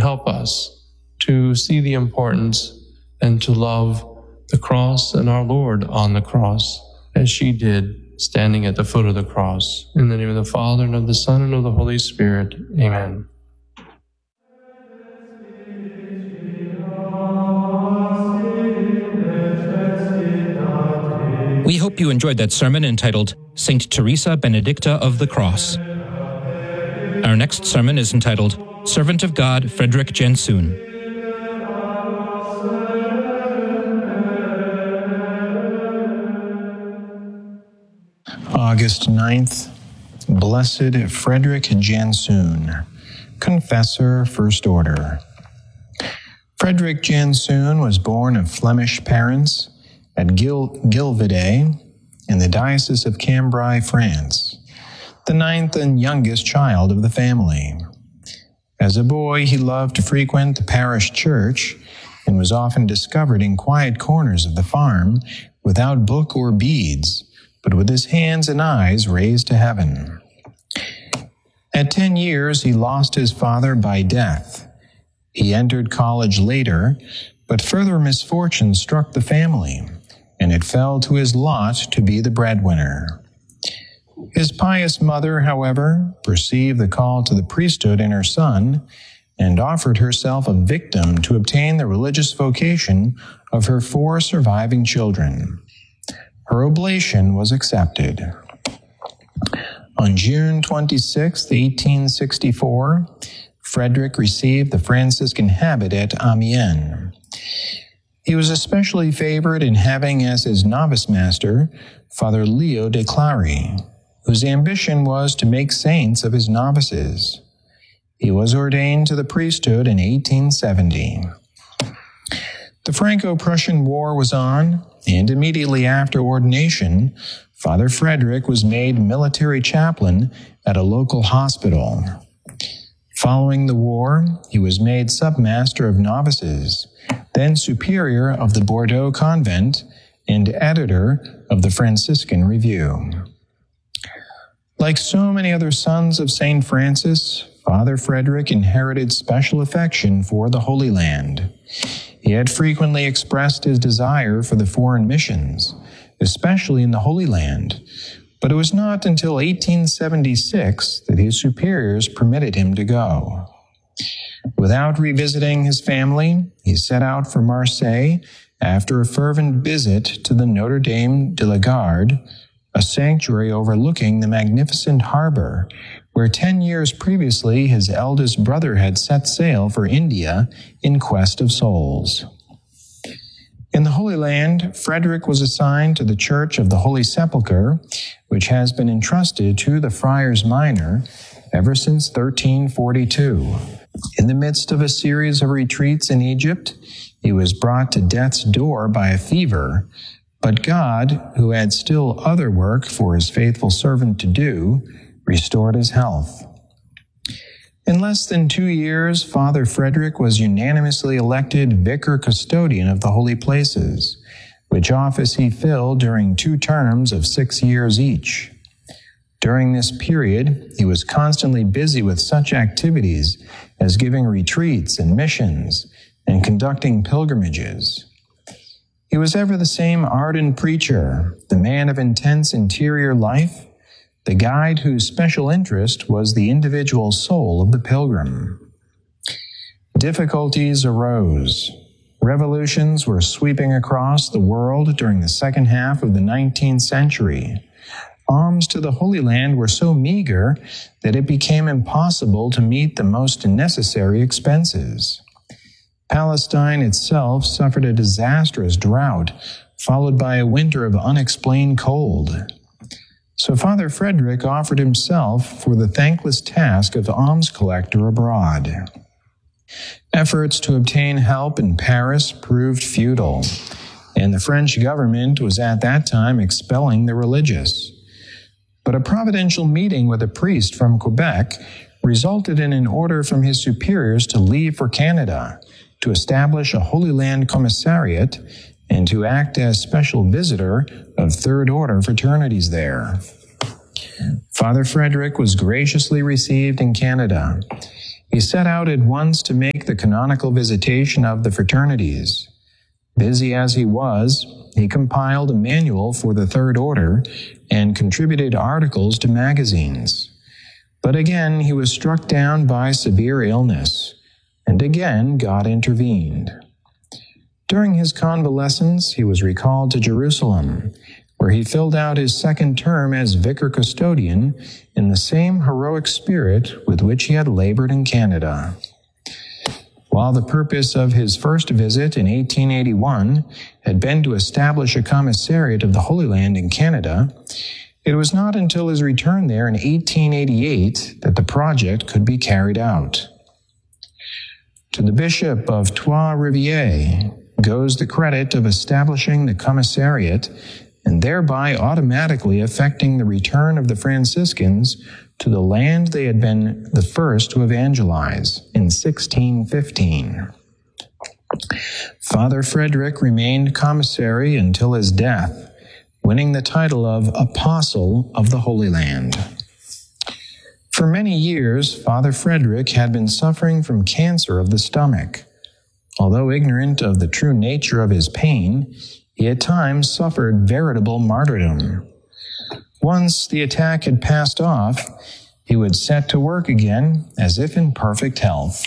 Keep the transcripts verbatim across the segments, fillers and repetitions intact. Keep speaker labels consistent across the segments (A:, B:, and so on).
A: help us to see the importance and to love the cross and our Lord on the cross, as she did, standing at the foot of the cross. In the name of the Father, and of the Son, and of the Holy Spirit. Amen.
B: We hope you enjoyed that sermon entitled Saint Teresa Benedicta of the Cross. Our next sermon is entitled Servant of God Frederick Jansoon.
C: August ninth, Blessed Frederick Jansoon, Confessor, First Order. Frederick Jansoon was born of Flemish parents at Gil- Gilvide in the Diocese of Cambrai, France, the ninth and youngest child of the family. As a boy, he loved to frequent the parish church and was often discovered in quiet corners of the farm without book or beads, but with his hands and eyes raised to heaven. At ten years, he lost his father by death. He entered college later, but further misfortune struck the family, and it fell to his lot to be the breadwinner. His pious mother, however, perceived the call to the priesthood in her son and offered herself a victim to obtain the religious vocation of her four surviving children. Her oblation was accepted. On June twenty-sixth, eighteen sixty-four, Frederick received the Franciscan habit at Amiens. He was especially favored in having as his novice master Father Leo de Clary, whose ambition was to make saints of his novices. He was ordained to the priesthood in eighteen seventy. The Franco-Prussian War was on, and immediately after ordination, Father Frederick was made military chaplain at a local hospital. Following the war, he was made submaster of novices, then superior of the Bordeaux convent, and editor of the Franciscan Review. Like so many other sons of Saint Francis, Father Frederick inherited special affection for the Holy Land. He had frequently expressed his desire for the foreign missions, especially in the Holy Land, but it was not until eighteen seventy-six that his superiors permitted him to go. Without revisiting his family, he set out for Marseille after a fervent visit to the Notre Dame de la Garde, a sanctuary overlooking the magnificent harbor, where ten years previously his eldest brother had set sail for India in quest of souls. In the Holy Land, Frederick was assigned to the Church of the Holy Sepulchre, which has been entrusted to the Friars Minor ever since thirteen forty-two. In the midst of a series of retreats in Egypt, he was brought to death's door by a fever, but God, who had still other work for his faithful servant to do, restored his health. In less than two years, Father Frederick was unanimously elected Vicar Custodian of the Holy Places, which office he filled during two terms of six years each. During this period, he was constantly busy with such activities as giving retreats and missions and conducting pilgrimages. He was ever the same ardent preacher, the man of intense interior life, the guide whose special interest was the individual soul of the pilgrim. Difficulties arose. Revolutions were sweeping across the world during the second half of the nineteenth century. Alms to the Holy Land were so meager that it became impossible to meet the most necessary expenses. Palestine itself suffered a disastrous drought, followed by a winter of unexplained cold. So Father Frederick offered himself for the thankless task of alms collector abroad. Efforts to obtain help in Paris proved futile, and the French government was at that time expelling the religious. But a providential meeting with a priest from Quebec resulted in an order from his superiors to leave for Canada, to establish a Holy Land Commissariat, and to act as special visitor of Third Order fraternities there. Father Frederick was graciously received in Canada. He set out at once to make the canonical visitation of the fraternities. Busy as he was, he compiled a manual for the Third Order and contributed articles to magazines. But again he was struck down by severe illness, and again God intervened. During his convalescence, he was recalled to Jerusalem, where he filled out his second term as vicar custodian in the same heroic spirit with which he had labored in Canada. While the purpose of his first visit in eighteen eighty-one had been to establish a commissariat of the Holy Land in Canada, it was not until his return there in eighteen eighty-eight that the project could be carried out. To the Bishop of Trois-Rivières goes the credit of establishing the commissariat and thereby automatically effecting the return of the Franciscans to the land they had been the first to evangelize in sixteen fifteen. Father Frederick remained commissary until his death, winning the title of Apostle of the Holy Land. For many years, Father Frederick had been suffering from cancer of the stomach. Although ignorant of the true nature of his pain, he at times suffered veritable martyrdom. Once the attack had passed off, he would set to work again as if in perfect health.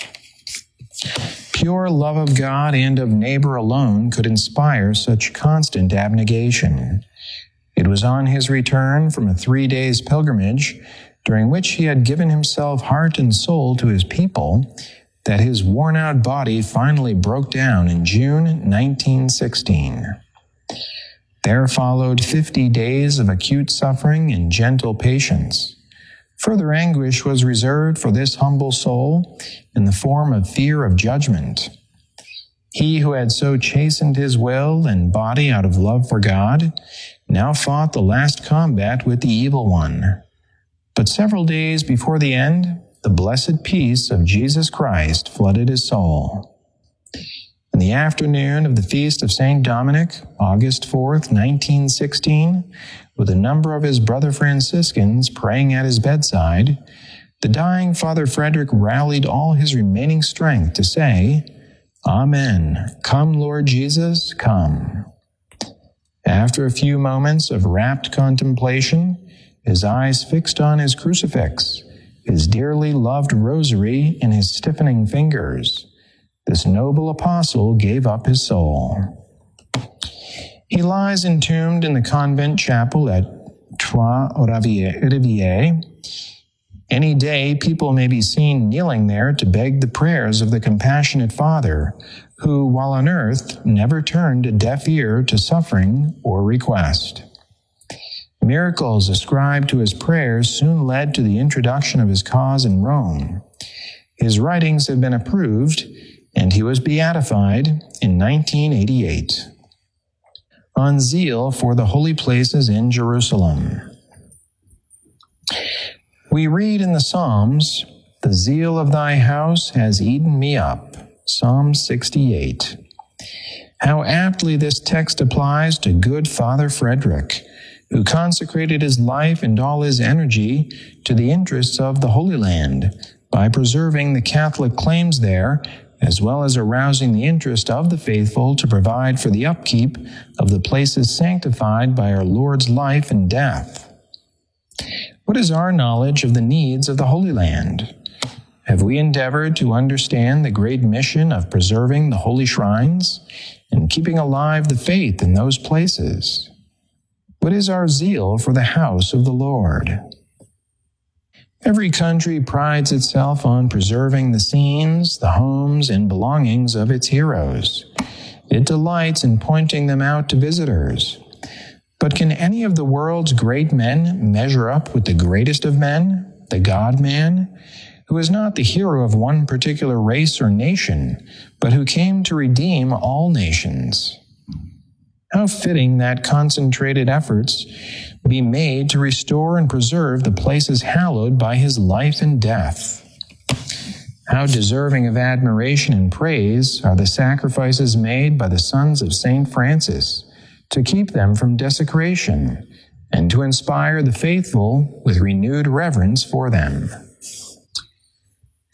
C: Pure love of God and of neighbor alone could inspire such constant abnegation. It was on his return from a three days pilgrimage, during which he had given himself heart and soul to his people, that his worn-out body finally broke down in June nineteen sixteen. There followed fifty days of acute suffering and gentle patience. Further anguish was reserved for this humble soul in the form of fear of judgment. He who had so chastened his will and body out of love for God now fought the last combat with the evil one. But several days before the end, the blessed peace of Jesus Christ flooded his soul. In the afternoon of the feast of Saint Dominic, August fourth, nineteen sixteen, with a number of his brother Franciscans praying at his bedside, the dying Father Frederick rallied all his remaining strength to say, "Amen. Come, Lord Jesus, come." After a few moments of rapt contemplation, his eyes fixed on his crucifix, his dearly loved rosary in his stiffening fingers, this noble apostle gave up his soul. He lies entombed in the convent chapel at Trois-Rivières. Any day, people may be seen kneeling there to beg the prayers of the compassionate Father, who, while on earth, never turned a deaf ear to suffering or request. Miracles ascribed to his prayers soon led to the introduction of his cause in Rome. His writings have been approved, and he was beatified in nineteen eighty-eight. On zeal for the holy places in Jerusalem. We read in the Psalms, "The zeal of thy house has eaten me up." Psalm sixty-eight. How aptly this text applies to good Father Frederick, who consecrated his life and all his energy to the interests of the Holy Land by preserving the Catholic claims there, as well as arousing the interest of the faithful to provide for the upkeep of the places sanctified by our Lord's life and death. What is our knowledge of the needs of the Holy Land? Have we endeavored to understand the great mission of preserving the holy shrines and keeping alive the faith in those places? What is our zeal for the house of the Lord? Every country prides itself on preserving the scenes, the homes, and belongings of its heroes. It delights in pointing them out to visitors. But can any of the world's great men measure up with the greatest of men, the God-man, who is not the hero of one particular race or nation, but who came to redeem all nations? How fitting that concentrated efforts be made to restore and preserve the places hallowed by his life and death. How deserving of admiration and praise are the sacrifices made by the sons of Saint Francis to keep them from desecration and to inspire the faithful with renewed reverence for them.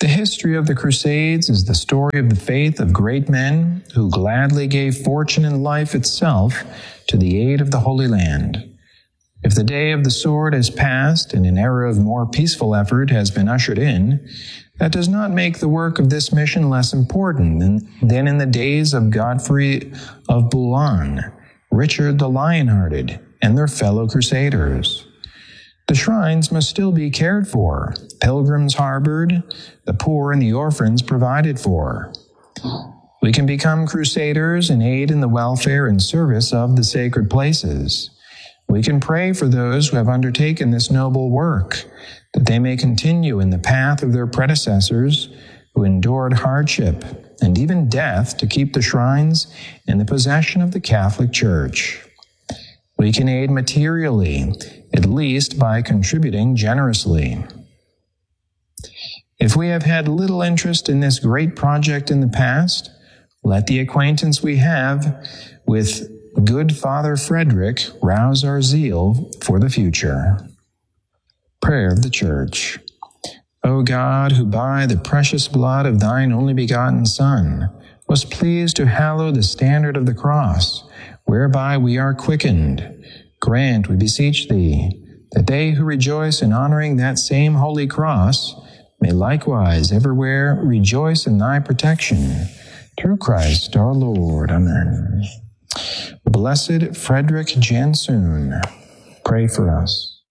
C: The history of the Crusades is the story of the faith of great men who gladly gave fortune and life itself to the aid of the Holy Land. If the day of the sword has passed and an era of more peaceful effort has been ushered in, that does not make the work of this mission less important than, than in the days of Godfrey of Boulogne, Richard the Lionhearted, and their fellow crusaders. The shrines must still be cared for, pilgrims harbored, the poor and the orphans provided for. We can become crusaders and aid in the welfare and service of the sacred places. We can pray for those who have undertaken this noble work, that they may continue in the path of their predecessors who endured hardship and even death to keep the shrines in the possession of the Catholic Church. We can aid materially, at least by contributing generously. If we have had little interest in this great project in the past, let the acquaintance we have with good Father Frederick rouse our zeal for the future. Prayer of the Church. O God, who by the precious blood of thine only begotten Son was pleased to hallow the standard of the cross, whereby we are quickened, grant, we beseech thee, that they who rejoice in honoring that same holy cross may likewise everywhere rejoice in thy protection. Through Christ our Lord. Amen. Blessed Frederick Jansoon, pray for us.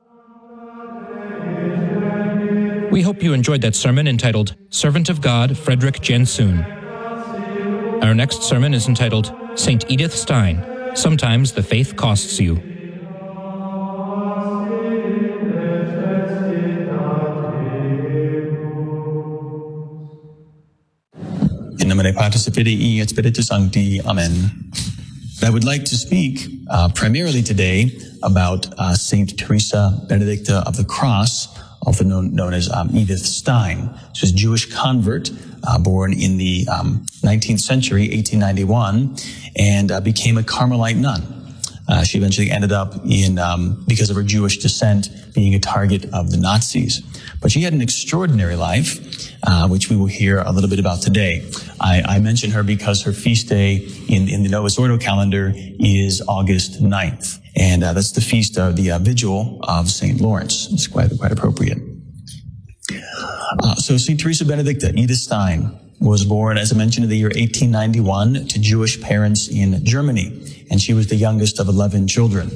B: We hope you enjoyed that sermon entitled Servant of God, Frederick Jansoon. Our next sermon is entitled Saint Edith Stein, Sometimes the Faith Costs You.
D: In nomine Patris et Filii et Spiritus Sancti. Amen. I would like to speak uh, primarily today about uh, Saint Teresa Benedicta of the Cross, often known, known as um, Edith Stein. She was a Jewish convert, uh, born in the um, nineteenth century, eighteen ninety-one, and uh, became a Carmelite nun. Uh, she eventually ended up in, um, because of her Jewish descent, being a target of the Nazis. But she had an extraordinary life, uh, which we will hear a little bit about today. I, I mention her because her feast day in, in the Novus Ordo calendar is August ninth. And uh, that's the feast of the uh, vigil of Saint Lawrence. It's quite, quite appropriate. Uh, so Saint Teresa Benedicta, Edith Stein, was born, as I mentioned, in the year eighteen ninety-one to Jewish parents in Germany. And she was the youngest of eleven children.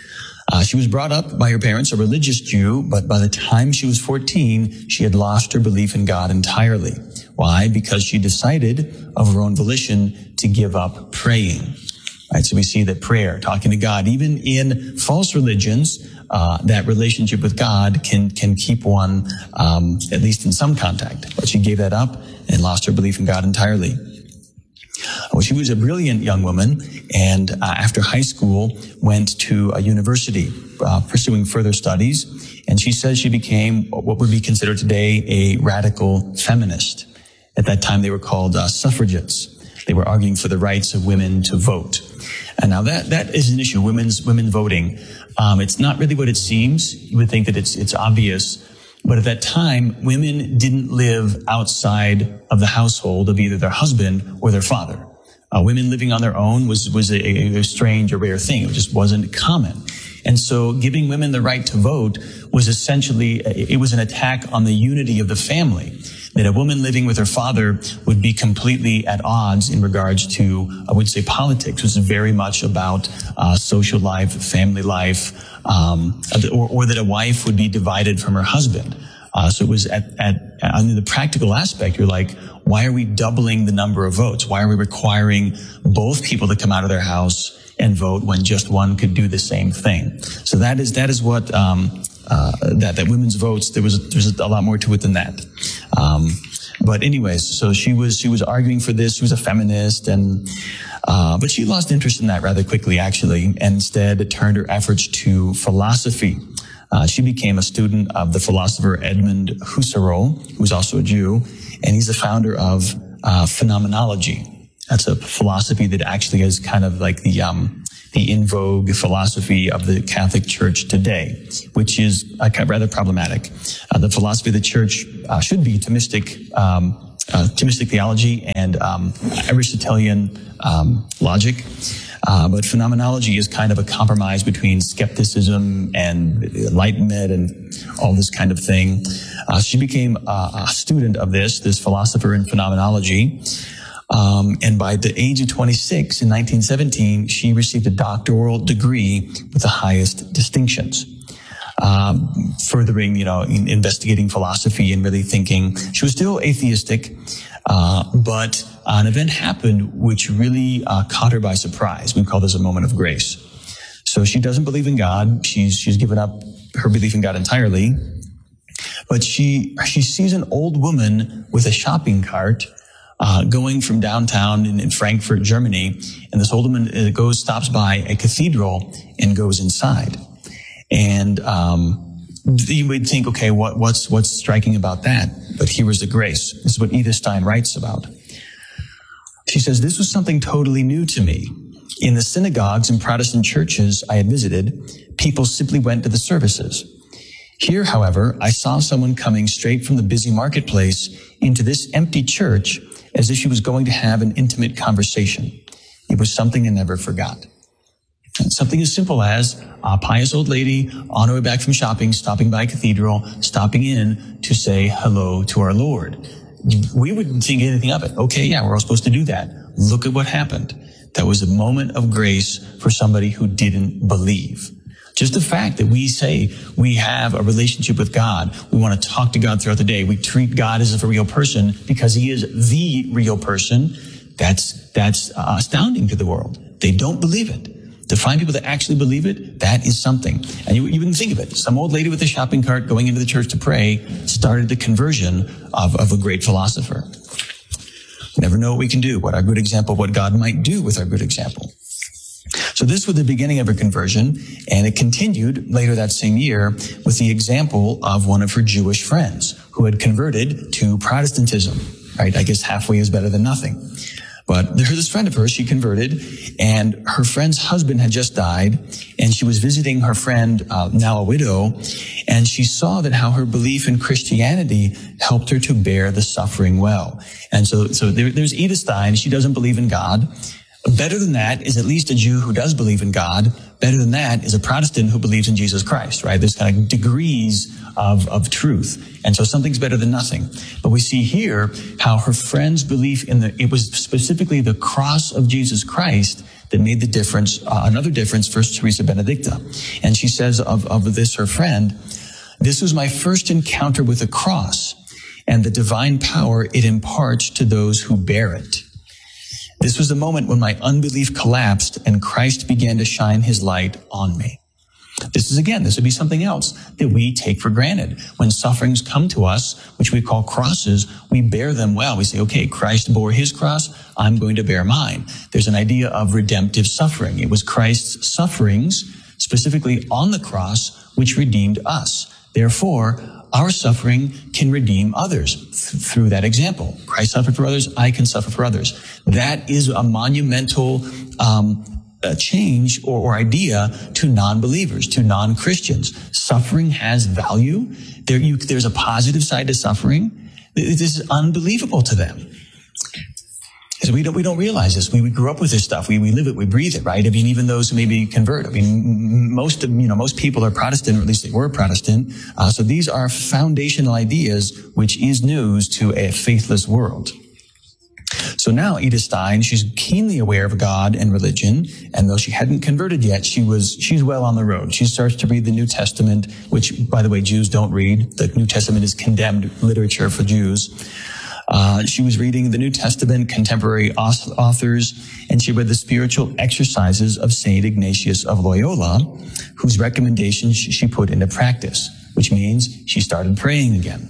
D: Uh, she was brought up by her parents, a religious Jew, but by the time she was fourteen, she had lost her belief in God entirely. Why? Because she decided of her own volition to give up praying. Right? So we see that prayer, talking to God, even in false religions, uh, that relationship with God can can keep one, um, at least in some contact. But she gave that up and lost her belief in God entirely. Well, she was a brilliant young woman, and uh, after high school, went to a university uh, pursuing further studies. And she says she became what would be considered today a radical feminist. At that time, they were called uh, suffragettes. They were arguing for the rights of women to vote. And now that that is an issue, women's women voting. Um, it's not really what it seems. You would think that it's it's obvious. But at that time, women didn't live outside of the household of either their husband or their father. Uh, women living on their own was, was a, a strange or rare thing. It just wasn't common. And so giving women the right to vote was essentially, it was an attack on the unity of the family. That a woman living with her father would be completely at odds in regards to, I would say, politics, which is very much about uh, social life, family life, um, or, or that a wife would be divided from her husband. Uh, so it was at, at, on the practical aspect, you're like, why are we doubling the number of votes? Why are we requiring both people to come out of their house and vote when just one could do the same thing? So that is, that is what, um, uh, that, that women's votes, there was, there's a lot more to it than that. Um, but anyways, so she was, she was arguing for this. She was a feminist and, uh, but she lost interest in that rather quickly, actually, and instead turned her efforts to philosophy. Uh, she became a student of the philosopher Edmund Husserl, who's also a Jew, and he's the founder of, uh, phenomenology. That's a philosophy that actually is kind of like the, um, the in vogue philosophy of the Catholic Church today, which is uh, rather problematic. Uh, the philosophy of the Church uh, should be Thomistic, um, uh, Thomistic theology and um, Aristotelian um, logic. Uh, but phenomenology is kind of a compromise between skepticism and enlightenment and all this kind of thing. Uh, she became a, a student of this, this philosopher in phenomenology. Um, and by the age of twenty-six in nineteen seventeen, she received a doctoral degree with the highest distinctions. Um, furthering, you know, in investigating philosophy and really thinking. She was still atheistic, uh, but an event happened which really uh, caught her by surprise. We call this a moment of grace. So she doesn't believe in God. She's she's given up her belief in God entirely. But she she sees an old woman with a shopping cart uh, going from downtown in, in Frankfurt, Germany, and this old woman goes stops by a cathedral and goes inside. And um, you would think, okay, what, what's what's striking about that? But here was the grace. This is what Edith Stein writes about. She says, this was something totally new to me. In the synagogues and Protestant churches I had visited, people simply went to the services. Here, however, I saw someone coming straight from the busy marketplace into this empty church as if she was going to have an intimate conversation. It was something I never forgot. And something as simple as a pious old lady on her way back from shopping, stopping by a cathedral, stopping in to say hello to our Lord. We wouldn't think anything of it. Okay, yeah, we're all supposed to do that. Look at what happened. That was a moment of grace for somebody who didn't believe. Just the fact that we say we have a relationship with God, we want to talk to God throughout the day, we treat God as if a real person because he is the real person, that's, that's uh, astounding to the world. They don't believe it. To find people that actually believe it, that is something. And you, you wouldn't think of it. Some old lady with a shopping cart going into the church to pray started the conversion of, of a great philosopher. Never know what we can do, what our good example, what God might do with our good example. So this was the beginning of her conversion, and it continued later that same year with the example of one of her Jewish friends who had converted to Protestantism, right? I guess halfway is better than nothing. But there's this friend of hers, she converted, and her friend's husband had just died, and she was visiting her friend, uh, now a widow, and she saw that how her belief in Christianity helped her to bear the suffering well. And so, so there, there's Edith Stein, she doesn't believe in God. Better than that is at least a Jew who does believe in God. Better than that is a Protestant who believes in Jesus Christ, right? There's kind of degrees of, of truth. And so something's better than nothing. But we see here how her friend's belief in the, it was specifically the cross of Jesus Christ that made the difference, uh, another difference for Teresa Benedicta. And she says of, of this, her friend, this was my first encounter with the cross and the divine power it imparts to those who bear it. This was the moment when my unbelief collapsed and Christ began to shine his light on me. This is, again, this would be something else that we take for granted. When sufferings come to us, which we call crosses, we bear them well. We say, okay, Christ bore his cross, I'm going to bear mine. There's an idea of redemptive suffering. It was Christ's sufferings, specifically on the cross, which redeemed us. Therefore, our suffering can redeem others th- through that example. Christ suffered for others, I can suffer for others. That is a monumental um, a change or, or idea to non-believers, to non-Christians. Suffering has value. There, you, there's a positive side to suffering. This is unbelievable to them. So we don't, we don't realize this. We, we grew up with this stuff. We, we live it, we breathe it, right? I mean, even those who maybe convert. I mean, most of, you know, most people are Protestant, or at least they were Protestant. Uh, so these are foundational ideas, which is news to a faithless world. So now Edith Stein, she's keenly aware of God and religion, and though she hadn't converted yet, she was, she's well on the road. She starts to read the New Testament, which, by the way, Jews don't read. The New Testament is condemned literature for Jews. Uh, she was reading the New Testament, contemporary authors, and she read the spiritual exercises of Saint Ignatius of Loyola, whose recommendations she put into practice, which means she started praying again.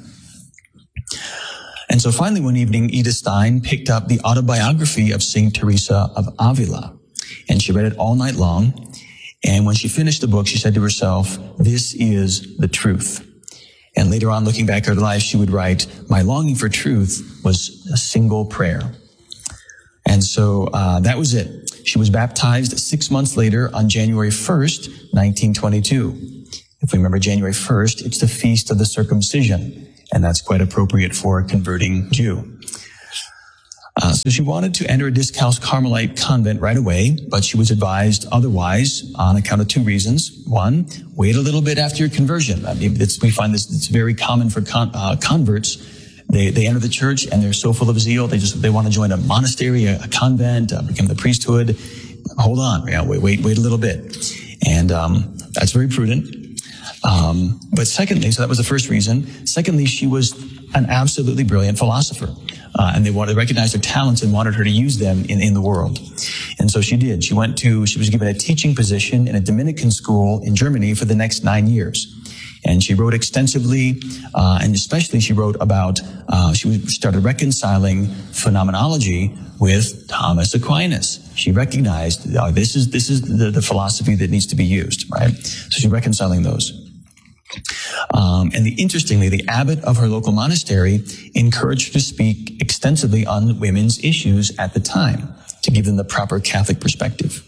D: And so finally one evening, Edith Stein picked up the autobiography of Saint Teresa of Avila, and she read it all night long. And when she finished the book, she said to herself, this is the truth. And later on, looking back at her life, she would write, my longing for truth was a single prayer. And so uh, that was it. She was baptized six months later on January first, nineteen twenty-two. If we remember January first, it's the feast of the circumcision, and that's quite appropriate for a converting Jew. Uh, so she wanted to enter a Discalced Carmelite convent right away, but she was advised otherwise on account of two reasons. One, wait a little bit after your conversion. I mean, it's, we find this it's very common for con, uh, converts. They they enter the church and they're so full of zeal. They just they want to join a monastery, a, a convent, uh, become the priesthood. Hold on, yeah, wait wait wait a little bit, and um, that's very prudent. Um, but secondly, so that was the first reason. Secondly, she was an absolutely brilliant philosopher. Uh, and they wanted to recognize her talents and wanted her to use them in, in the world. And so she did. She went to, she was given a teaching position in a Dominican school in Germany for the next nine years. And she wrote extensively, uh, and especially she wrote about, uh, she started reconciling phenomenology with Thomas Aquinas. She recognized, uh, this is, this is the, the philosophy that needs to be used, right? So she's reconciling those. Um, and the, interestingly, the abbot of her local monastery encouraged her to speak extensively on women's issues at the time to give them the proper Catholic perspective.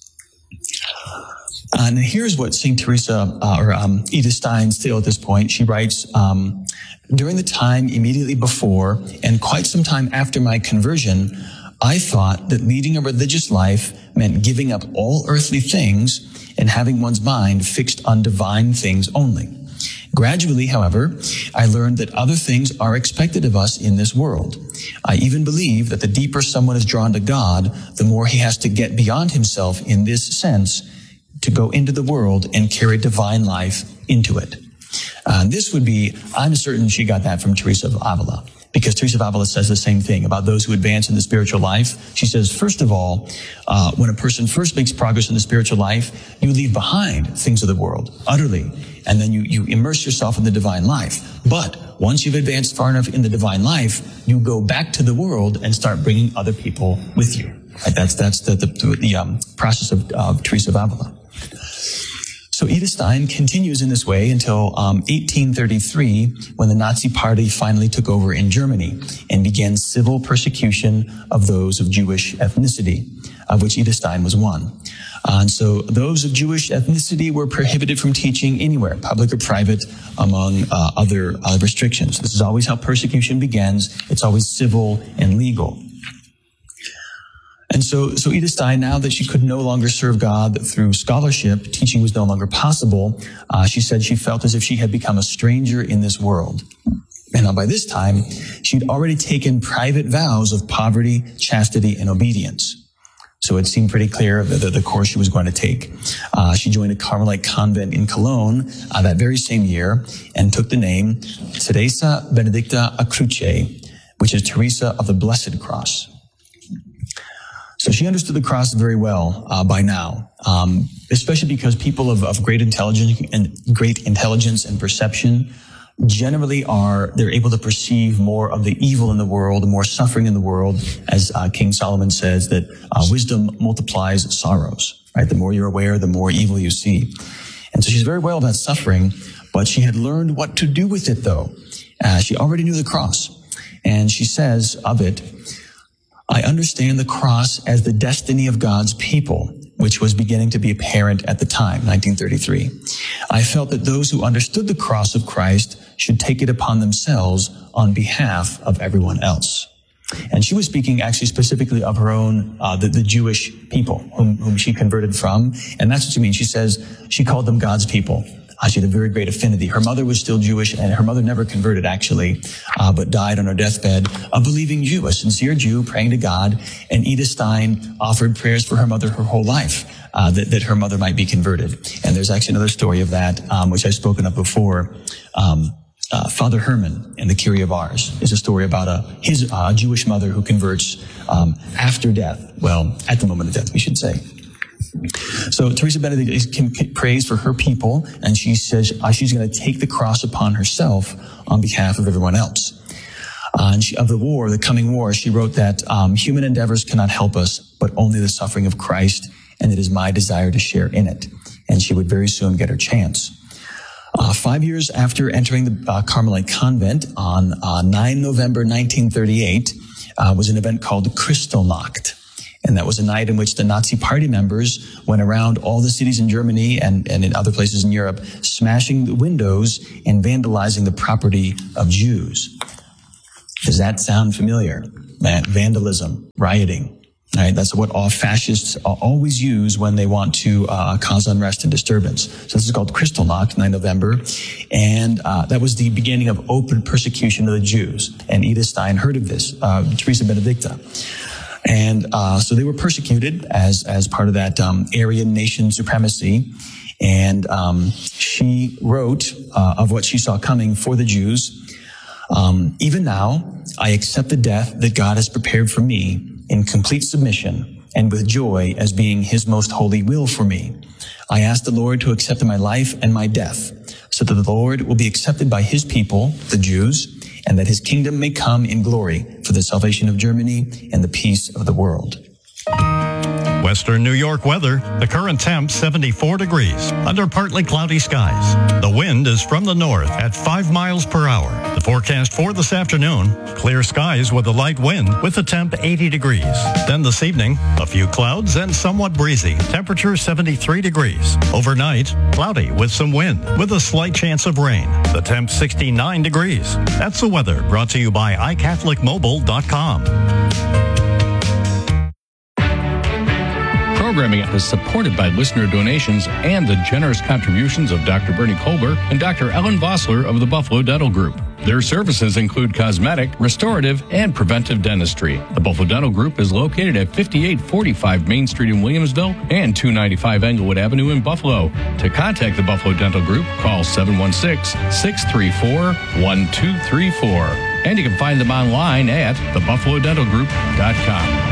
D: And here's what Saint Teresa, uh, or um, Edith Stein still at this point, she writes, um, during the time immediately before and quite some time after my conversion, I thought that leading a religious life meant giving up all earthly things and having one's mind fixed on divine things only. Gradually, however, I learned that other things are expected of us in this world. I even believe that the deeper someone is drawn to God, the more he has to get beyond himself in this sense to go into the world and carry divine life into it. Uh, this would be, I'm certain she got that from Teresa of Avila, because Teresa of Avila says the same thing about those who advance in the spiritual life. She says, first of all, uh, when a person first makes progress in the spiritual life, you leave behind things of the world utterly, and then you, you immerse yourself in the divine life. But once you've advanced far enough in the divine life, you go back to the world and start bringing other people with you. Right? That's that's the the, the um, process of, of Teresa of Avila. So Edith Stein continues in this way until um, eighteen thirty-three, when the Nazi Party finally took over in Germany and began civil persecution of those of Jewish ethnicity, of which Edith Stein was one. Uh, and so those of Jewish ethnicity were prohibited from teaching anywhere, public or private, among uh, other uh, restrictions. This is always how persecution begins. It's always civil and legal. And so, so Edith Stein, now that she could no longer serve God through scholarship, teaching was no longer possible, uh, she said she felt as if she had become a stranger in this world. And now by this time, she'd already taken private vows of poverty, chastity, and obedience. So it seemed pretty clear the, the, the course she was going to take. Uh, she joined a Carmelite convent in Cologne uh, that very same year and took the name Teresa Benedicta a Cruce, which is Teresa of the Blessed Cross. So she understood the cross very well uh, by now, um, especially because people of, of great intelligence and great intelligence and perception generally are, they're able to perceive more of the evil in the world, more suffering in the world, as uh, King Solomon says, that uh, wisdom multiplies sorrows, right? The more you're aware, the more evil you see. And so she's very aware of that suffering, but she had learned what to do with it, though. Uh, she already knew the cross. And she says of it, I understand the cross as the destiny of God's people, which was beginning to be apparent at the time, nineteen thirty-three. I felt that those who understood the cross of Christ should take it upon themselves on behalf of everyone else. And she was speaking actually specifically of her own, uh, the, the Jewish people whom, whom she converted from. And that's what she means. She says she called them God's people. Uh, she had a very great affinity. Her mother was still Jewish, and her mother never converted, actually, uh, but died on her deathbed, a believing Jew, a sincere Jew praying to God. And Edith Stein offered prayers for her mother her whole life, uh, that, that her mother might be converted. And there's actually another story of that, um, which I've spoken of before. Um, uh, Father Herman in the Kyrie of Ars is a story about a his uh, Jewish mother who converts um, after death. Well, at the moment of death, we should say. So Teresa Benedict prays for her people, and she says uh, she's going to take the cross upon herself on behalf of everyone else. Uh, and she, of the war, the coming war, she wrote that um, human endeavors cannot help us, but only the suffering of Christ, and it is my desire to share in it. And she would very soon get her chance. Uh, five years after entering the uh, Carmelite convent on uh, the ninth of November nineteen thirty-eight uh, was an event called Kristallnacht. And that was a night in which the Nazi party members went around all the cities in Germany and, and in other places in Europe, smashing the windows and vandalizing the property of Jews. Does that sound familiar? That vandalism, rioting. Right, that's what all fascists always use when they want to uh, cause unrest and disturbance. So this is called Kristallnacht, ninth of November, and uh, that was the beginning of open persecution of the Jews. And Edith Stein heard of this, uh, Teresa Benedicta. And uh, so they were persecuted as as part of that um, Aryan nation supremacy. And um, she wrote uh, of what she saw coming for the Jews. Um, Even now, I accept the death that God has prepared for me in complete submission and with joy as being his most holy will for me. I ask the Lord to accept my life and my death so that the Lord will be accepted by his people, the Jews, and that his kingdom may come in glory for the salvation of Germany and the peace of the world.
E: Western New York weather. The current temp seventy-four degrees under partly cloudy skies. The wind is from the north at five miles per hour. The forecast for this afternoon, clear skies with a light wind with a temp eighty degrees. Then this evening, a few clouds and somewhat breezy. Temperature seventy-three degrees. Overnight, cloudy with some wind with a slight chance of rain. The temp sixty-nine degrees. That's the weather brought to you by i catholic mobile dot com.
F: Programming is supported by listener donations and the generous contributions of Doctor Bernie Kolber and Doctor Ellen Vossler of the Buffalo Dental Group. Their services include cosmetic, restorative, and preventive dentistry. The Buffalo Dental Group is located at fifty-eight forty-five Main Street in Williamsville and two ninety-five Englewood Avenue in Buffalo. To contact the Buffalo Dental Group, call seven one six, six three four, one two three four. And you can find them online at the buffalo dental group dot com.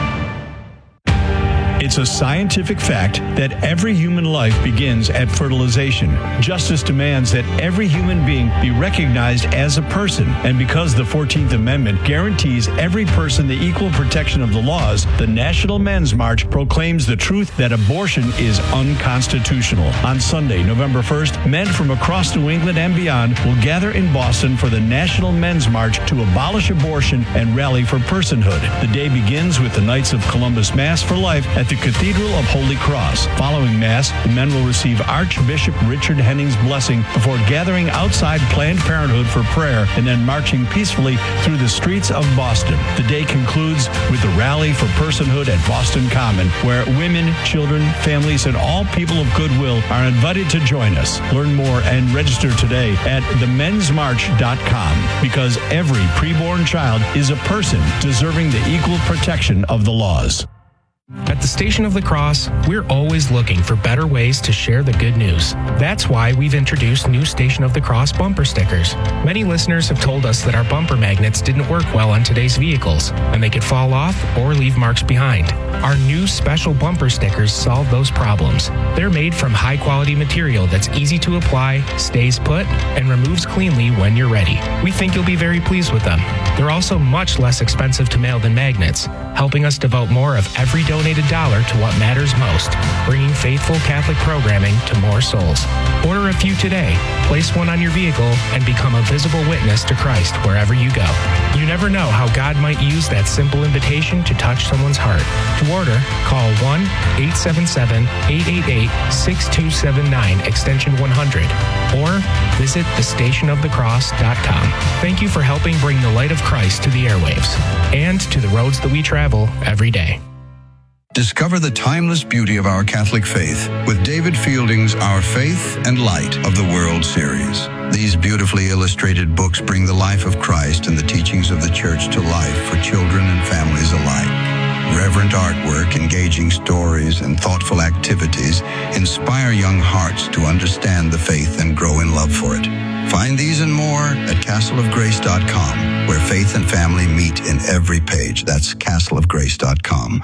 G: It's a scientific fact that every human life begins at fertilization. Justice demands that every human being be recognized as a person. And because the fourteenth Amendment guarantees every person the equal protection of the laws, the National Men's March proclaims the truth that abortion is unconstitutional. On Sunday, November first, men from across New England and beyond will gather in Boston for the National Men's March to abolish abortion and rally for personhood. The day begins with the Knights of Columbus Mass for Life at the Cathedral of Holy Cross. Following Mass, the men will receive Archbishop Richard Henning's blessing before gathering outside Planned Parenthood for prayer and then marching peacefully through the streets of Boston. The day concludes with the Rally for Personhood at Boston Common, where women, children, families, and all people of goodwill are invited to join us. Learn more and register today at the men's march dot com, because every preborn child is a person deserving the equal protection of the laws.
H: At the Station of the Cross, we're always looking for better ways to share the good news. That's why we've introduced new Station of the Cross bumper stickers. Many listeners have told us that our bumper magnets didn't work well on today's vehicles, and they could fall off or leave marks behind. Our new special bumper stickers solve those problems. They're made from high-quality material that's easy to apply, stays put, and removes cleanly when you're ready. We think you'll be very pleased with them. They're also much less expensive to mail than magnets, helping us devote more of every donated dollar to what matters most, bringing faithful Catholic programming to more souls. Order a few today, place one on your vehicle, and become a visible witness to Christ wherever you go. You never know how God might use that simple invitation to touch someone's heart. To order, call one eight seven seven, eight eight eight, six two seven nine, extension one hundred, or visit the station of the cross dot com. Thank you for helping bring the light of Christ to the airwaves and to the roads that we travel every day.
I: Discover the timeless beauty of our Catholic faith with David Fielding's Our Faith and Light of the World series. These beautifully illustrated books bring the life of Christ and the teachings of the Church to life for children and families alike. Reverent artwork, engaging stories, and thoughtful activities inspire young hearts to understand the faith and grow in love for it. Find these and more at castle of grace dot com, where faith and family meet in every page. That's castle of grace dot com.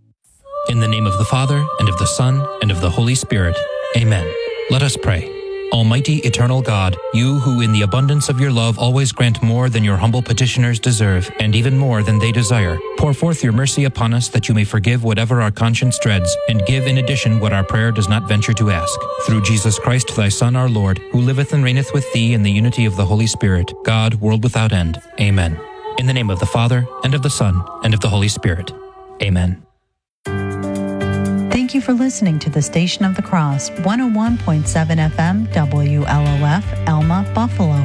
B: In the name of the Father, and of the Son, and of the Holy Spirit. Amen. Let us pray. Almighty, eternal God, you who in the abundance of your love always grant more than your humble petitioners deserve, and even more than they desire, pour forth your mercy upon us that you may forgive whatever our conscience dreads, and give in addition what our prayer does not venture to ask. Through Jesus Christ, thy Son, our Lord, who liveth and reigneth with thee in the unity of the Holy Spirit, God, world without end. Amen. In the name of the Father, and of the Son, and of the Holy Spirit. Amen.
J: Thank you for listening to the Station of the Cross, one oh one point seven F M, W L O F, Alma, Buffalo.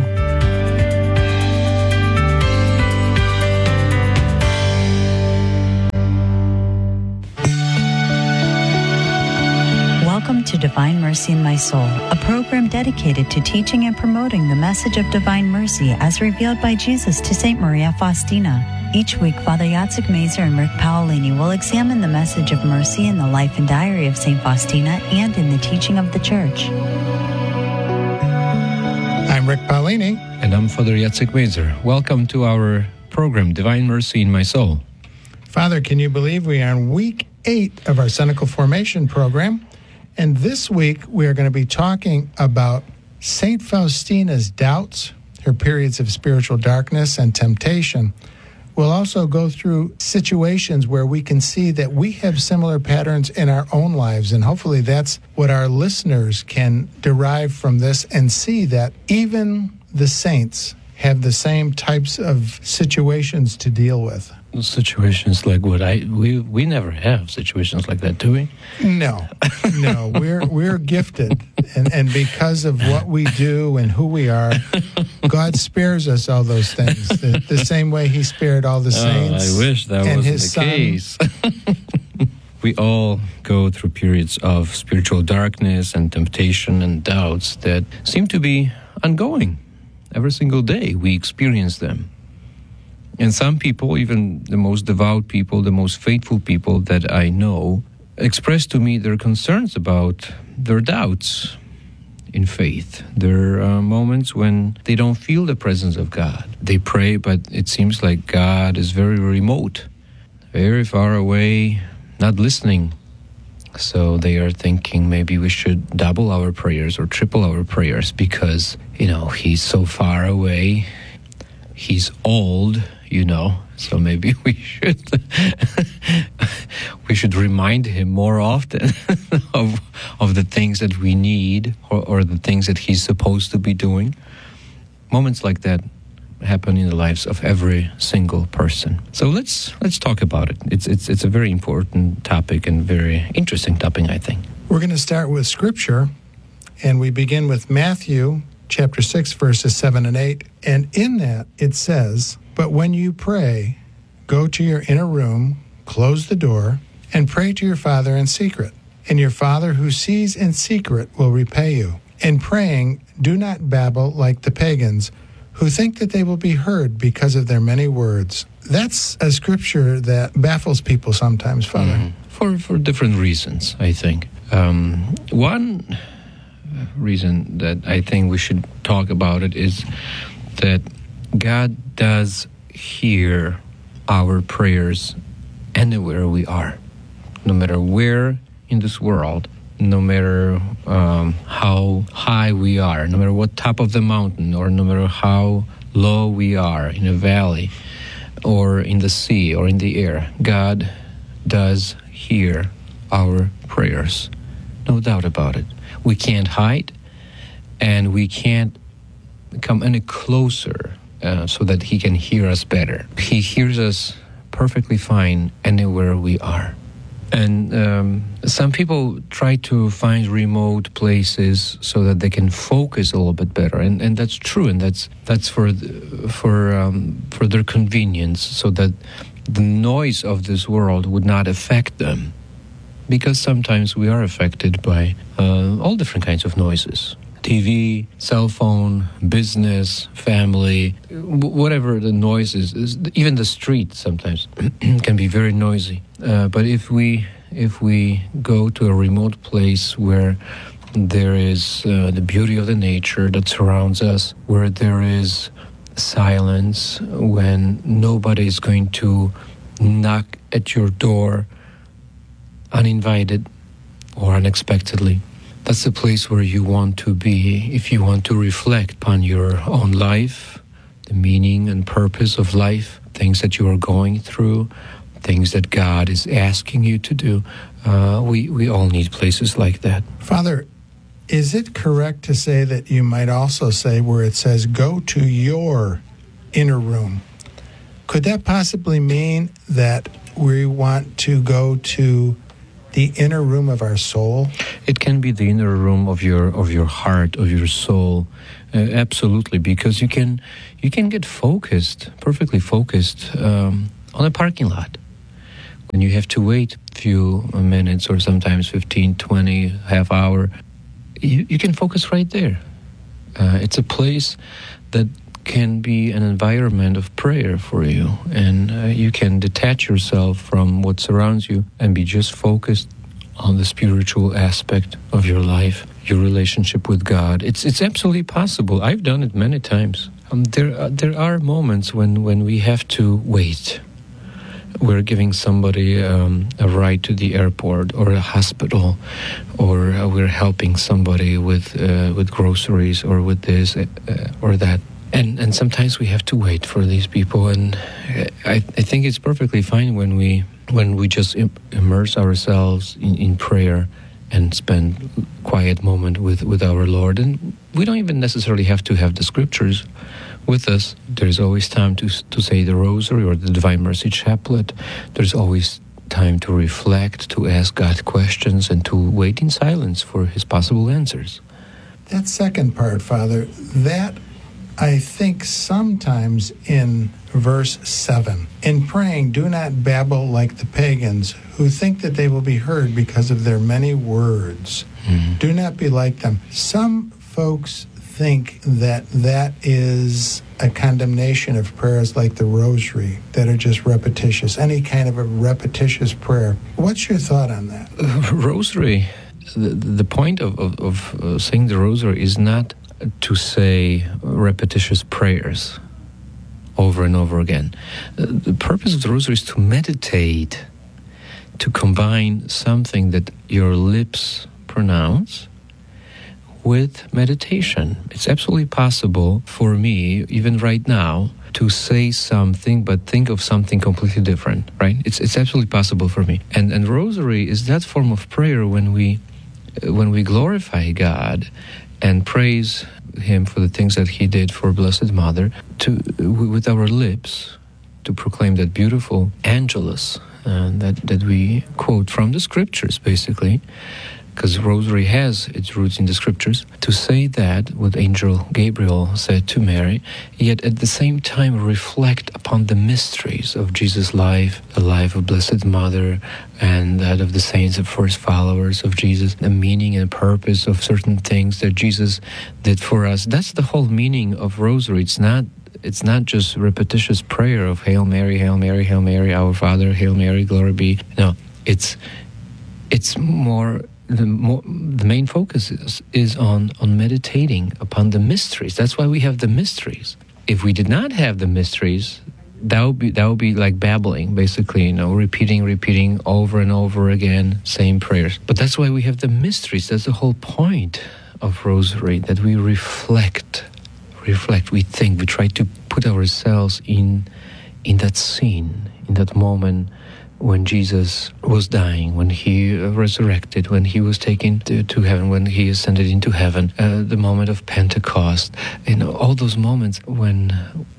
J: Welcome to Divine Mercy in My Soul, a program dedicated to teaching and promoting the message of divine mercy as revealed by Jesus to Saint Maria Faustina. Each week, Father Yatsik Mazer and Rick Paolini will examine the message of mercy in the life and diary of Saint Faustina and in the teaching of the Church.
K: I'm Rick Paolini.
L: And I'm Father Yatsik Mazer. Welcome to our program, Divine Mercy in My Soul.
K: Father, can you believe we are in week eight of our Senecal Formation program? And this week, we are going to be talking about Saint Faustina's doubts, her periods of spiritual darkness and temptation. We'll also go through situations where we can see that we have similar patterns in our own lives, and hopefully that's what our listeners can derive from this and see that even the saints have the same types of situations to deal with.
L: Situations like what? I we we never have situations like that, do we?
K: No, no. We're we're gifted, and, and because of what we do and who we are, God spares us all those things. The, the same way He spared all the saints.
L: Oh, I wish that
K: and
L: wasn't
K: his
L: the
K: son.
L: case. We all go through periods of spiritual darkness and temptation and doubts that seem to be ongoing. Every single day we experience them. And some people, even the most devout people, the most faithful people that I know, express to me their concerns about their doubts in faith. There are moments when they don't feel the presence of God. They pray, but it seems like God is very remote, very far away, not listening. So they are thinking maybe we should double our prayers or triple our prayers because, you know, He's so far away. He's old, you know, so maybe we should we should remind Him more often of of the things that we need or, or the things that He's supposed to be doing. Moments like that happen in the lives of every single person. So let's let's talk about it. It's it's it's a very important topic and very interesting topic, I think.
K: We're going to start with Scripture, and we begin with Matthew chapter six, verses seven and eight. And in that it says, "But when you pray, go to your inner room, close the door, and pray to your Father in secret. And your Father who sees in secret will repay you. In praying, do not babble like the pagans, who think that they will be heard because of their many words." That's a scripture that baffles people sometimes, Father.
L: Mm, for, for different reasons, I think. Um, one reason that I think we should talk about it is that God does hear our prayers anywhere we are, no matter where in this world, no matter um, how high we are, no matter what top of the mountain, or no matter how low we are in a valley, or in the sea, or in the air, God does hear our prayers. No doubt about it. We can't hide, and we can't come any closer uh, so that He can hear us better. He hears us perfectly fine anywhere we are. And um, some people try to find remote places so that they can focus a little bit better, and, and that's true, and that's that's for the, for um, for their convenience, so that the noise of this world would not affect them, because sometimes we are affected by uh, all different kinds of noises. T V, cell phone, business, family, whatever the noise is, is even the street sometimes can be very noisy. Uh, but if we if we go to a remote place where there is uh, the beauty of the nature that surrounds us, where there is silence, when nobody is going to knock at your door uninvited or unexpectedly, That's the place where you want to be if you want to reflect upon your own life, the meaning and purpose of life, things that you are going through, things that God is asking you to do. Uh, we, we all need places like that.
K: Father, is it correct to say that you might also say where it says, go to your inner room? Could that possibly mean that we want to go to the inner room of our soul?
L: It can be the inner room of your of your heart, of your soul, uh, absolutely, because you can you can get focused, perfectly focused, um, on a parking lot. When you have to wait a few minutes or sometimes fifteen, twenty, half hour, you, you can focus right there. Uh, it's a place that can be an environment of prayer for you, and uh, you can detach yourself from what surrounds you and be just focused on the spiritual aspect of your life, your relationship with God. It's it's absolutely possible. I've done it many times. Um, there are, there are moments when, when we have to wait. We're giving somebody um, a ride to the airport or a hospital, or uh, we're helping somebody with uh, with groceries or with this uh, or that. And and sometimes we have to wait for these people, and I, I think it's perfectly fine when we when we just im- immerse ourselves in, in prayer and spend quiet moment with, with our Lord. And we don't even necessarily have to have the scriptures with us. There's always time to to say the Rosary or the Divine Mercy Chaplet. There's always time to reflect, to ask God questions, and to wait in silence for His possible answers.
K: That second part, Father, that I think sometimes in verse seven, in praying, do not babble like the pagans who think that they will be heard because of their many words. Mm-hmm. Do not be like them. Some folks think that that is a condemnation of prayers like the Rosary that are just repetitious, any kind of a repetitious prayer. What's your thought on that?
L: Uh, rosary, the, the point of, of, of uh, saying the Rosary is not to say repetitious prayers over and over again. Uh, the purpose of the Rosary is to meditate, to combine something that your lips pronounce with meditation. It's absolutely possible for me, even right now, to say something but think of something completely different, right? It's it's absolutely possible for me. And and Rosary is that form of prayer when we when we glorify God and praise Him for the things that He did for Blessed Mother, to with our lips, to proclaim that beautiful Angelus uh, that, that we quote from the Scriptures, basically, because Rosary has its roots in the Scriptures, to say that what Angel Gabriel said to Mary, yet at the same time reflect upon the mysteries of Jesus' life, the life of Blessed Mother, and that of the saints, the first followers of Jesus, the meaning and purpose of certain things that Jesus did for us. That's the whole meaning of Rosary. It's not It's not just repetitious prayer of Hail Mary, Hail Mary, Hail Mary, Our Father, Hail Mary, glory be. No, it's it's more... The, more, the main focus is, is on, on meditating upon the mysteries. That's why we have the mysteries. If we did not have the mysteries, that would be that would be like babbling, basically, you know, repeating, repeating over and over again, same prayers. But that's why we have the mysteries. That's the whole point of Rosary, that we reflect, reflect, we think, we try to put ourselves in in that scene, in that moment when Jesus was dying, when He resurrected, when He was taken to, to heaven, when He ascended into heaven, uh, the moment of Pentecost, and all those moments when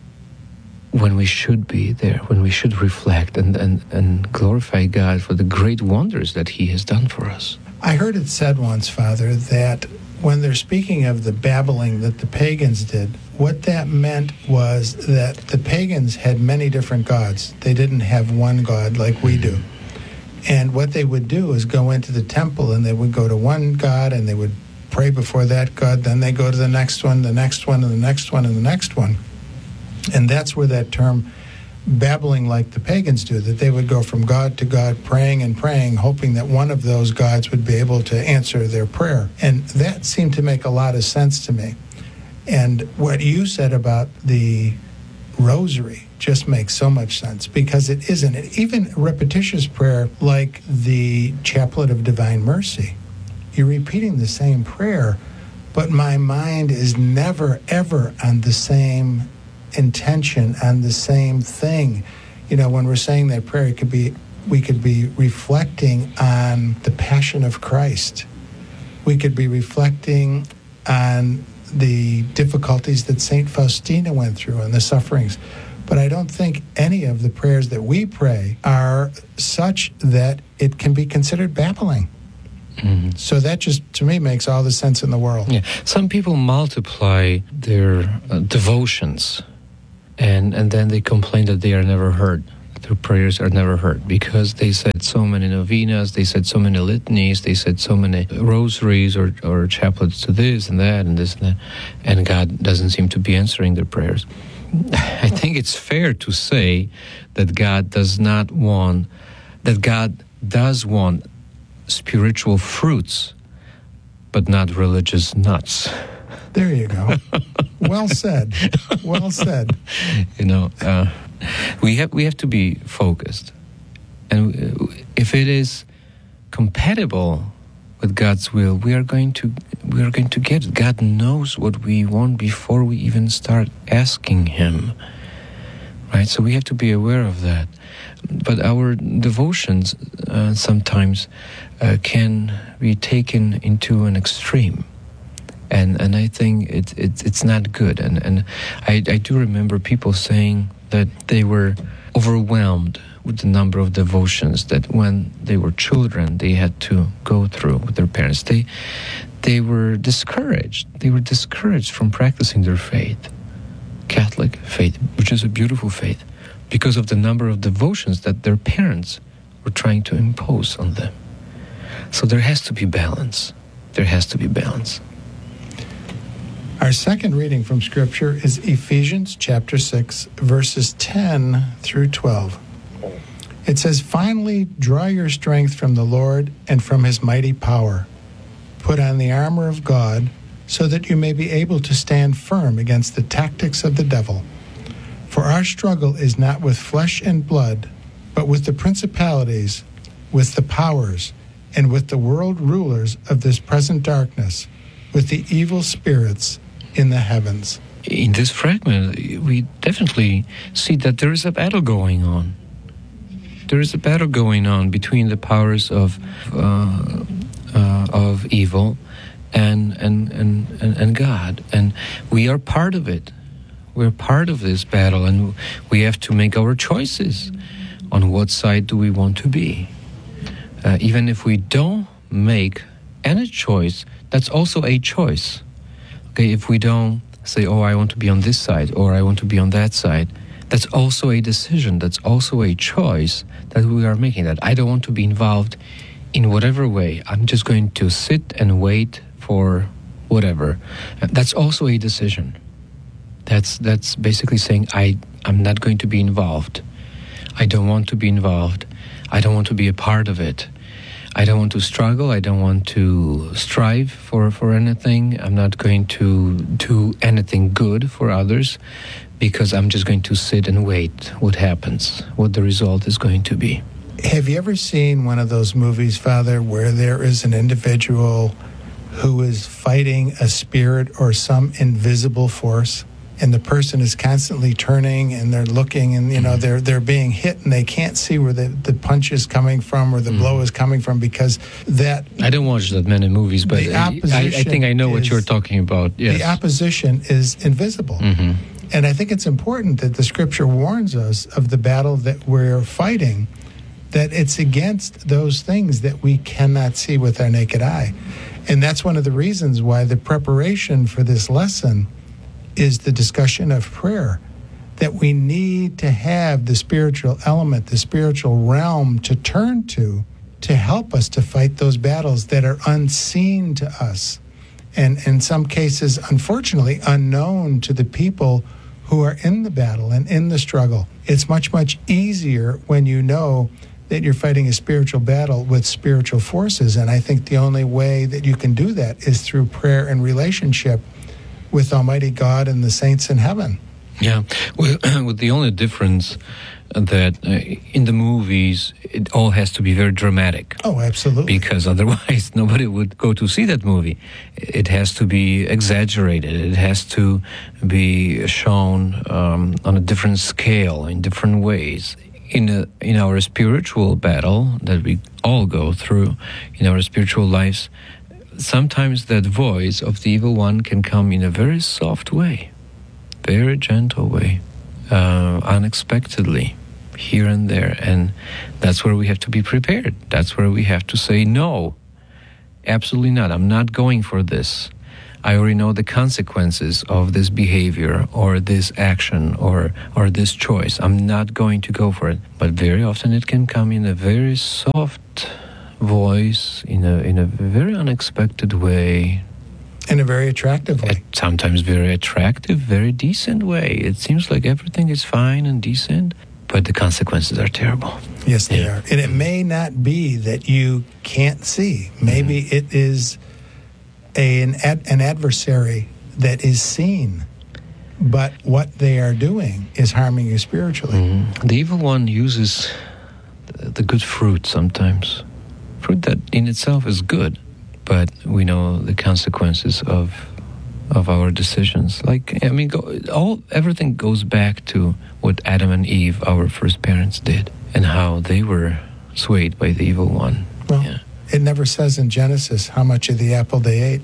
L: when we should be there, when we should reflect and, and, and glorify God for the great wonders that He has done for us.
K: I heard it said once, Father, that when they're speaking of the babbling that the pagans did, what that meant was that the pagans had many different gods. They didn't have one God like we do. And what they would do is go into the temple and they would go to one God and they would pray before that God. Then they go to the next one, the next one, and the next one, and the next one. And that's where that term babbling like the pagans do, that they would go from God to God, praying and praying, hoping that one of those gods would be able to answer their prayer. And that seemed to make a lot of sense to me. And what you said about the Rosary just makes so much sense, because it isn't. Even repetitious prayer like the Chaplet of Divine Mercy you're repeating the same prayer, but my mind is never, ever on the same intention, on the same thing. You know, when we're saying that prayer, it could be, we could be reflecting on the passion of Christ. We could be reflecting on the difficulties that Saint Faustina went through and the sufferings. But I don't think any of the prayers that we pray are such that it can be considered babbling. Mm-hmm. So that just, to me, makes all the sense in the world.
L: Yeah. Some people multiply their uh, devotions, and, and then they complain that they are never heard. Their prayers are never heard because they said so many novenas, they said so many litanies, they said so many rosaries or, or chaplets to this and that and this and that, and God doesn't seem to be answering their prayers. I think it's fair to say that God does not want, that God does want spiritual fruits, but not religious nuts.
K: There you go. Well said. Well said.
L: You know, uh, we have we have to be focused, and if it is compatible with God's will, we are going to we are going to get it. God knows what we want before we even start asking Him. Right? So we have to be aware of that. But our devotions uh, sometimes uh, can be taken into an extreme. And and I think it, it, it's not good. And, and I, I do remember people saying that they were overwhelmed with the number of devotions that when they were children they had to go through with their parents. They, they were discouraged. They were discouraged from practicing their faith, Catholic faith, which is a beautiful faith, because of the number of devotions that their parents were trying to impose on them. So there has to be balance. There has to be balance.
K: Our second reading from Scripture is Ephesians chapter six, verses ten through twelve. It says, "Finally, draw your strength from the Lord and from His mighty power. Put on the armor of God so that you may be able to stand firm against the tactics of the devil. For our struggle is not with flesh and blood, but with the principalities, with the powers, and with the world rulers of this present darkness, with the evil spirits in the heavens."
L: In this fragment, we definitely see that there is a battle going on. There is a battle going on between the powers of uh, uh, of evil and and, and and and God, and we are part of it. We're part of this battle, and we have to make our choices on what side do we want to be. Uh, even if we don't make any choice, that's also a choice. Okay, if we don't say, oh, I want to be on this side or I want to be on that side, that's also a decision. That's also a choice that we are making. That I don't want to be involved in whatever way. I'm just going to sit and wait for whatever. That's also a decision. That's that's basically saying I, I'm not going to be involved. I don't want to be involved. I don't want to be a part of it. I don't want to struggle. I don't want to strive for, for anything. I'm not going to do anything good for others because I'm just going to sit and wait what happens, what the result is going to be.
K: Have you ever seen one of those movies, Father, where there is an individual who is fighting a spirit or some invisible force? And the person is constantly turning and they're looking and, you know, they're they're being hit and they can't see where the, the punch is coming from or the mm. blow is coming from because that...
L: I don't watch that many movies, but I, I think I know what is, you're talking about. Yes.
K: The opposition is invisible. Mm-hmm. And I think it's important that the Scripture warns us of the battle that we're fighting, that it's against those things that we cannot see with our naked eye. And that's one of the reasons why the preparation for this lesson is the discussion of prayer, that we need to have the spiritual element, the spiritual realm to turn to, to help us to fight those battles that are unseen to us. And in some cases, unfortunately, unknown to the people who are in the battle and in the struggle. It's much, much easier when you know that you're fighting a spiritual battle with spiritual forces. And I think the only way that you can do that is through prayer and relationship with Almighty God and the saints in heaven.
L: Yeah, well, with the only difference that uh, in the movies it all has to be very dramatic.
K: Oh, absolutely.
L: Because otherwise nobody would go to see that movie. It has to be exaggerated. It has to be shown um, on a different scale, in different ways. In a, in our spiritual battle that we all go through, in our spiritual lives, sometimes that voice of the evil one can come in a very soft way, very gentle way, uh, unexpectedly, here and there. And that's where we have to be prepared. That's where we have to say, no, absolutely not. I'm not going for this. I already know the consequences of this behavior or this action or or this choice. I'm not going to go for it. But very often it can come in a very soft voice, in a in a very unexpected way.
K: In a very attractive way.
L: Sometimes very attractive, very decent way. It seems like everything is fine and decent, but the consequences are terrible.
K: Yes, they yeah. are. And it may not be that you can't see. Maybe mm-hmm. it is a, an, ad, an adversary that is seen, but what they are doing is harming you spiritually.
L: Mm-hmm. The evil one uses the, the good fruit sometimes. Fruit that in itself is good, but we know the consequences of of our decisions. Like, I mean, go, all everything goes back to what Adam and Eve, our first parents, did, and how they were swayed by the evil one.
K: Well, yeah. It never says in Genesis how much of the apple they ate.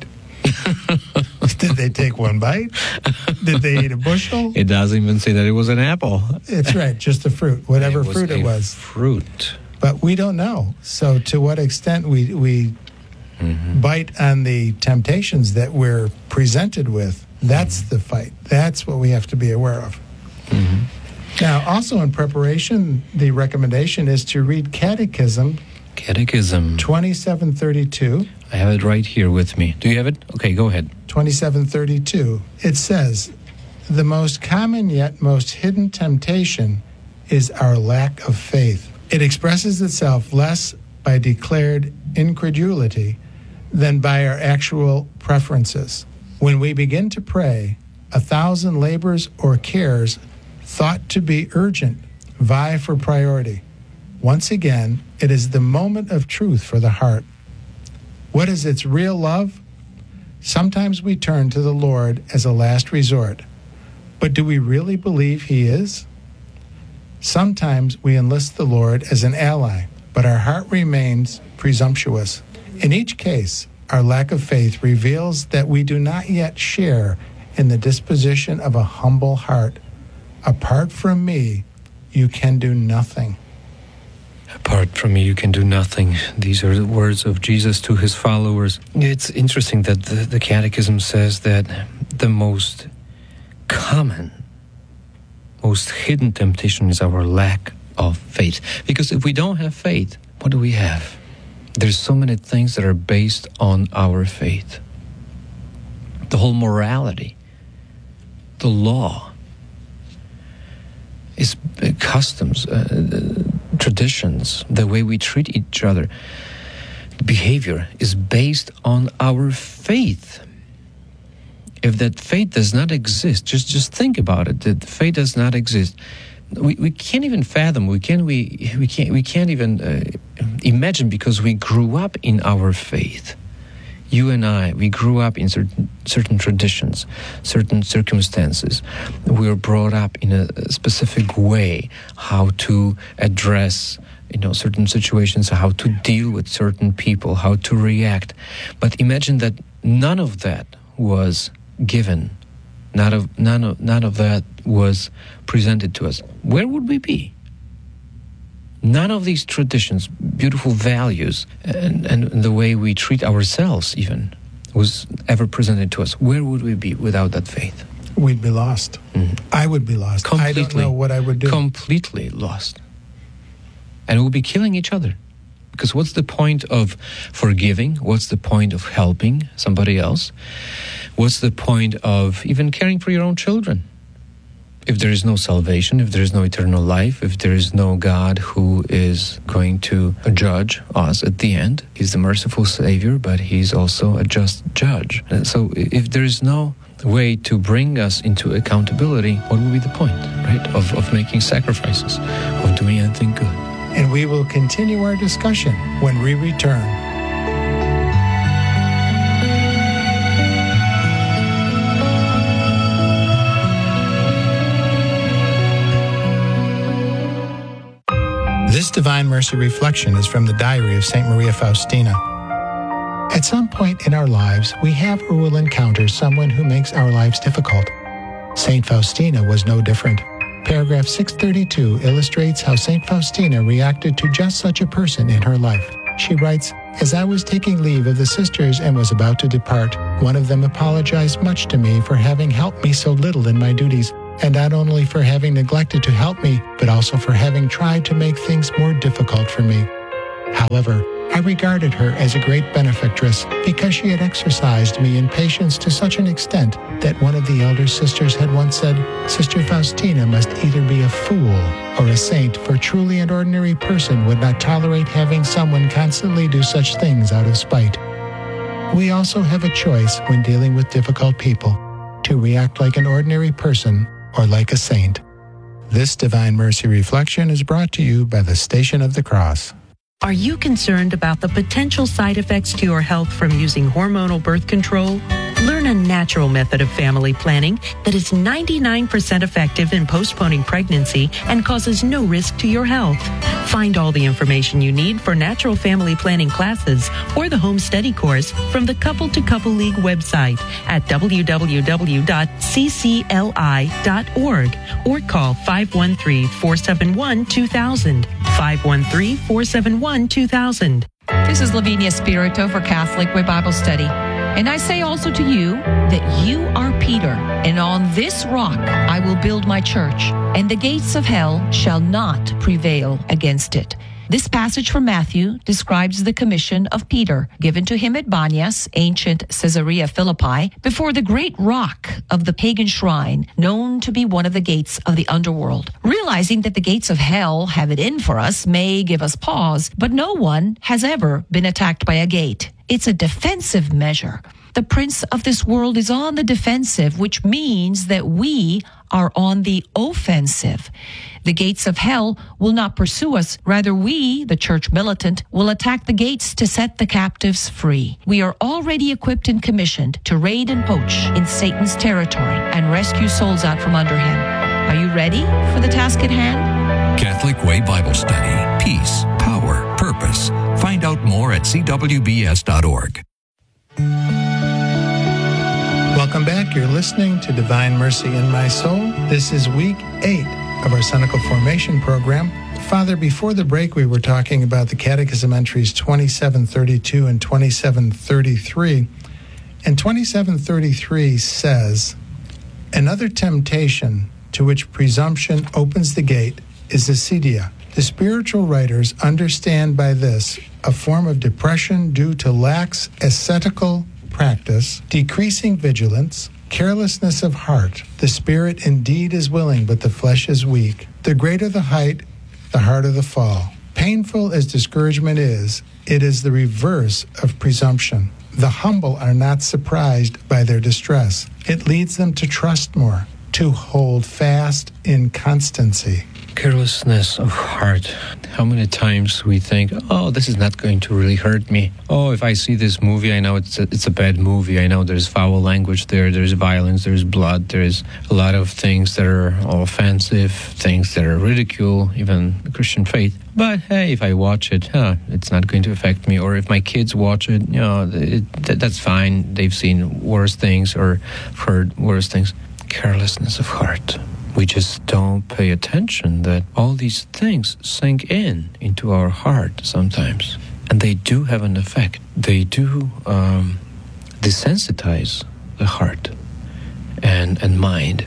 K: Did they take one bite? Did they eat a bushel?
L: It doesn't even say that it was an apple.
K: It's right, just the fruit, whatever
L: it
K: fruit it was.
L: Fruit.
K: But we don't know. So to what extent we we mm-hmm. bite on the temptations that we're presented with, that's mm-hmm. the fight. That's what we have to be aware of. Mm-hmm. Now, also in preparation, the recommendation is to read Catechism.
L: Catechism.
K: twenty-seven thirty-two.
L: I have it right here with me. Do you have it? Okay, go ahead.
K: twenty-seven thirty-two. It says, the most common yet most hidden temptation is our lack of faith. It expresses itself less by declared incredulity than by our actual preferences. When we begin to pray, a thousand labors or cares thought to be urgent vie for priority. Once again, it is the moment of truth for the heart. What is its real love? Sometimes we turn to the Lord as a last resort. But do we really believe He is? Sometimes we enlist the Lord as an ally, but our heart remains presumptuous. In each case, our lack of faith reveals that we do not yet share in the disposition of a humble heart. Apart from me, you can do nothing.
L: Apart from me, you can do nothing. These are the words of Jesus to his followers. It's interesting that the, the Catechism says that the most common, most hidden temptation is our lack of faith. Because if we don't have faith, what do we have? There's so many things that are based on our faith. The whole morality, the law, is uh, customs, uh, traditions, the way we treat each other, behavior is based on our faith. If that faith does not exist, just just think about it. That faith does not exist. We we can't even fathom. We can't we we can't we can't even uh, imagine because we grew up in our faith. You and I, we grew up in certain certain traditions, certain circumstances. We were brought up in a specific way, how to address, you know, certain situations, how to deal with certain people, how to react. But imagine that none of that was given, none of none of none of that was presented to us. Where would we be? None of these traditions, beautiful values, and, and the way we treat ourselves even, was ever presented to us. Where would we be without that faith?
K: We'd be lost. Mm-hmm. I would be lost.
L: Completely,
K: I don't know what I would do.
L: Completely lost. And we'll be killing each other. Because what's the point of forgiving? What's the point of helping somebody else? What's the point of even caring for your own children? If there is no salvation, if there is no eternal life, if there is no God who is going to judge us at the end, He's the merciful Savior, but He's also a just judge. And so if there is no way to bring us into accountability, what would be the point, right, of, of making sacrifices, of doing anything good?
K: And we will continue our discussion when we return. This Divine Mercy Reflection is from the Diary of Saint Maria Faustina. At some point in our lives, we have or will encounter someone who makes our lives difficult. Saint Faustina was no different. Paragraph six thirty-two illustrates how Saint Faustina reacted to just such a person in her life. She writes, "As I was taking leave of the sisters and was about to depart, one of them apologized much to me for having helped me so little in my duties, and not only for having neglected to help me, but also for having tried to make things more difficult for me. However, I regarded her as a great benefactress because she had exercised me in patience to such an extent that one of the elder sisters had once said, 'Sister Faustina must either be a fool or a saint, for truly an ordinary person would not tolerate having someone constantly do such things out of spite.' We also have a choice when dealing with difficult people, to react like an ordinary person or like a saint." This Divine Mercy Reflection is brought to you by the Station of the Cross.
M: Are you concerned about the potential side effects to your health from using hormonal birth control? Learn a natural method of family planning that is ninety-nine percent effective in postponing pregnancy and causes no risk to your health. Find all the information you need for natural family planning classes or the home study course from the Couple to Couple League website at w w w dot c c l i dot org or call five one three, four seven one, two thousand, five one three, four seven one, two thousand.
N: This is Lavinia Spirito for Catholic Way Bible Study. And I say also to you that you are Peter, and on this rock I will build my church, and the gates of hell shall not prevail against it. This passage from Matthew describes the commission of Peter, given to him at Banias, ancient Caesarea Philippi, before the great rock of the pagan shrine, known to be one of the gates of the underworld. Realizing that the gates of hell have it in for us may give us pause, but no one has ever been attacked by a gate. It's a defensive measure. The prince of this world is on the defensive, which means that we are on the offensive. The gates of hell will not pursue us. Rather, we, the church militant, will attack the gates to set the captives free. We are already equipped and commissioned to raid and poach in Satan's territory and rescue souls out from under him. Are you ready for the task at hand?
O: Catholic Way Bible Study. Peace, power, purpose. Find out more at c w b s dot org.
K: Welcome back. You're listening to Divine Mercy in My Soul. This is week eight of our Senecal Formation program. Father, before the break, we were talking about the Catechism entries twenty-seven thirty-two and twenty-seven thirty-three. And twenty-seven thirty-three says, "Another temptation to which presumption opens the gate is acedia. The spiritual writers understand by this a form of depression due to lax ascetical practice, decreasing vigilance, carelessness of heart. The spirit indeed is willing, but the flesh is weak. The greater the height, the harder the fall. Painful as discouragement is, it is the reverse of presumption. The humble are not surprised by their distress. It leads them to trust more, to hold fast in constancy."
L: Carelessness of heart. How many times we think, oh, this is not going to really hurt me. Oh, if I see this movie, I know it's a, it's a bad movie. I know there's foul language there, there's violence, there's blood, there's a lot of things that are offensive, things that are ridicule, even the Christian faith. But hey, if I watch it, huh, it's not going to affect me. Or if my kids watch it, you know, it, that, that's fine. They've seen worse things or heard worse things. Carelessness of heart. We just don't pay attention that all these things sink in into our heart sometimes. And they do have an effect. They do um, desensitize the heart and, and mind.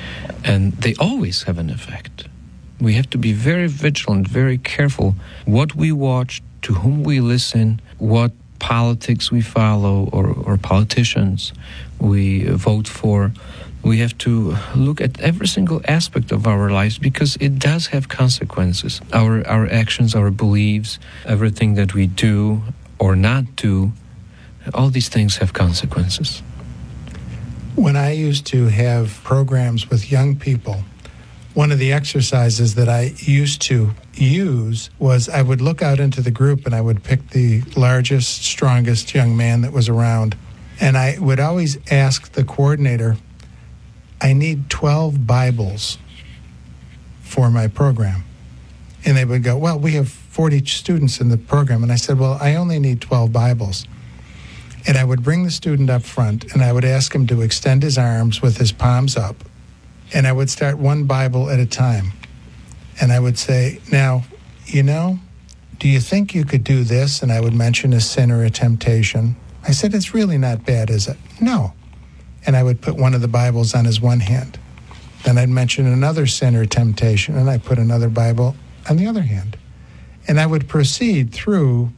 L: And they always have an effect. We have to be very vigilant, very careful what we watch, to whom we listen, what politics we follow or, or politicians we vote for. We have to look at every single aspect of our lives because it does have consequences. Our our actions, our beliefs, everything that we do or not do, all these things have consequences.
K: When I used to have programs with young people, one of the exercises that I used to use was I would look out into the group and I would pick the largest, strongest young man that was around. And I would always ask the coordinator, I need twelve Bibles for my program. And they would go, well, we have forty students in the program. And I said, well, I only need twelve Bibles. And I would bring the student up front, and I would ask him to extend his arms with his palms up. And I would start one Bible at a time. And I would say, now, you know, do you think you could do this? And I would mention a sin or a temptation. I said, it's really not bad, is it? No. And I would put one of the Bibles on his one hand. Then I'd mention another sin or temptation, and I put another Bible on the other hand. And I would proceed through